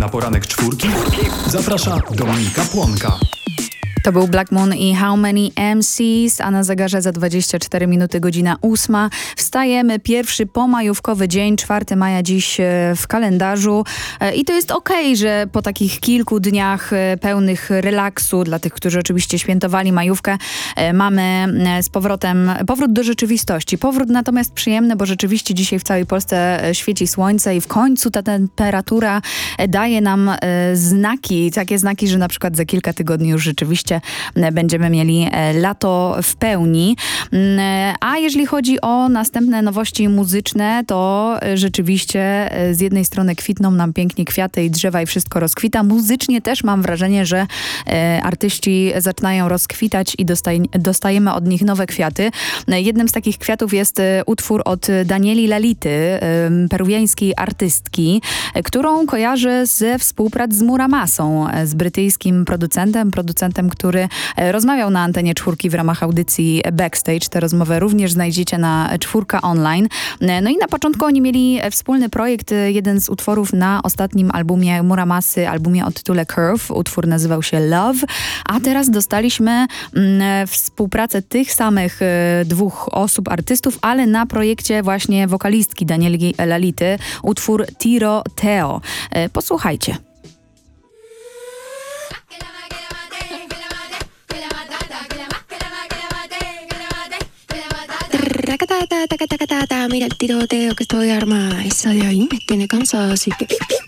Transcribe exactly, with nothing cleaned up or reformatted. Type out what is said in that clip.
Na poranek czwórki zaprasza Dominika Płonka. To był Black Moon i How Many M Cs, a na zegarze za dwadzieścia cztery minuty godzina ósma. Wstajemy, pierwszy pomajówkowy dzień, czwartego maja dziś w kalendarzu i to jest okej, że po takich kilku dniach pełnych relaksu, dla tych, którzy oczywiście świętowali majówkę, mamy z powrotem powrót do rzeczywistości. Powrót natomiast przyjemny, bo rzeczywiście dzisiaj w całej Polsce świeci słońce i w końcu ta temperatura daje nam znaki, takie znaki, że na przykład za kilka tygodni już rzeczywiście będziemy mieli lato w pełni. A jeżeli chodzi o następne nowości muzyczne, to rzeczywiście z jednej strony kwitną nam pięknie kwiaty i drzewa i wszystko rozkwita. Muzycznie też mam wrażenie, że artyści zaczynają rozkwitać i dostaj, dostajemy od nich nowe kwiaty. Jednym z takich kwiatów jest utwór od Danieli Lality, peruwiańskiej artystki, którą kojarzę ze współprac z Muramasą, z brytyjskim producentem, producentem, który rozmawiał na antenie czwórki w ramach audycji Backstage. Tę rozmowę również znajdziecie na czwórka online. No i na początku oni mieli wspólny projekt, jeden z utworów na ostatnim albumie Muramasy, albumie o tytule Curve. Utwór nazywał się Love, a teraz dostaliśmy mm, współpracę tych samych y, dwóch osób, artystów, ale na projekcie właśnie wokalistki Danieli Lality, utwór Tiro Teo. Y, posłuchajcie. Tacatata, tacatacata, mira el tiroteo que estoy armada. Esa de ahí me tiene cansada, así que